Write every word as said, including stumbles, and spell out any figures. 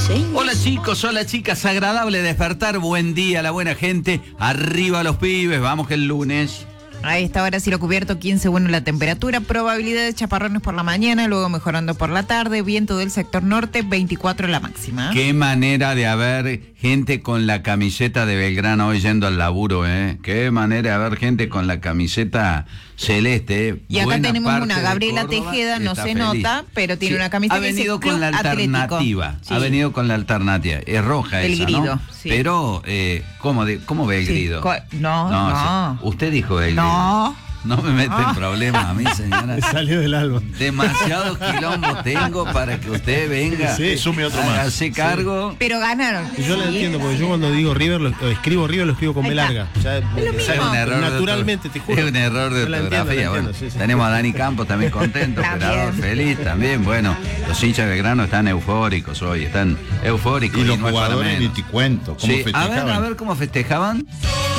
señas. Hola chicos, hola chicas, agradable despertar, buen día, la buena gente, arriba los pibes, vamos que el lunes. A esta hora cielo cubierto, quince, bueno la temperatura, probabilidad de chaparrones por la mañana, luego mejorando por la tarde, viento del sector norte, veinticuatro la máxima. Qué manera de haber gente con la camiseta de Belgrano hoy yendo al laburo, ¿eh? Qué manera de haber gente con la camiseta celeste. ¿eh? Y acá Buena tenemos parte una de Gabriela Córdoba Tejeda, no está se feliz. nota, pero tiene Sí, una camiseta ha que dice venido con Club la alternativa, Atlético. ha Sí. venido con la alternativa, es roja Del esa, grido, ¿no? sí. Pero, eh, ¿cómo, de, ¿cómo ve el Sí, grido? co- no, no. sí. Usted dijo el No. grido. No me mete en Ah. problemas a mí, señora. Salió del alba. Demasiados quilombos tengo para que usted venga, Sí, sume otro más. hágase cargo. Pero ganaron. Y yo lo Sí. entiendo, porque yo cuando digo River, lo, o escribo River, lo escribo con Ahí B está. larga. Ya, Es lo mismo. Es un error de Naturalmente, orto- te juro. Es un error de Yo la entiendo, ortografía. la Bueno, entiendo, sí, sí. tenemos a Dani Campos también contento, También. operador feliz también. Bueno, los hinchas de Belgrano están eufóricos hoy, están eufóricos. Y los no es para jugadores, ni menos. te cuento, cómo Sí, a ver, festejaban. a ver cómo festejaban.